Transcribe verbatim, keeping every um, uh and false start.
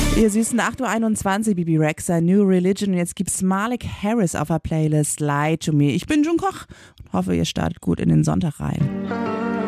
Ihr süßen acht Uhr einundzwanzig, Bibi Rexha, New Religion. Und jetzt gibt's Malik Harris auf der Playlist, Lie to Me. Ich bin June Koch und hoffe, ihr startet gut in den Sonntag rein.